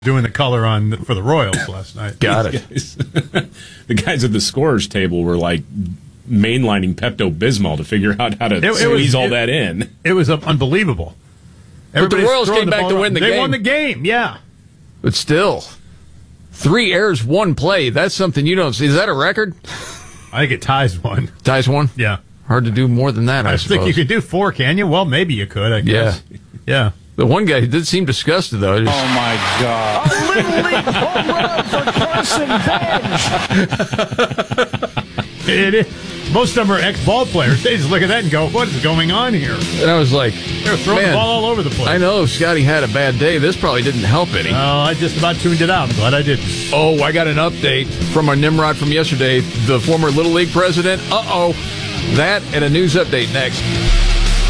doing the color for the Royals last night. Got it. The guys at the scorers table were like mainlining Pepto-Bismol to figure out how to squeeze all that in. It was unbelievable. But the Royals came back to win the game. They won the game, yeah. But still, 3 errors, 1 play. That's something you don't see. Is that a record? I think it ties one. Ties one? Yeah. Hard to do more than that, I suppose. think you could do 4, can you? Well, maybe you could, I guess. Yeah. The one guy did seem disgusted, though. Oh, my God. A Little League home run for Carson Bench. It is. Most of them are ex-ball players. They just look at that and go, what is going on here? And I was like, they're throwing the ball all over the place. I know Scotty had a bad day. This probably didn't help any. Oh, I just about tuned it out. I'm glad I didn't. Oh, I got an update from our Nimrod from yesterday, the former Little League president. That and a news update next.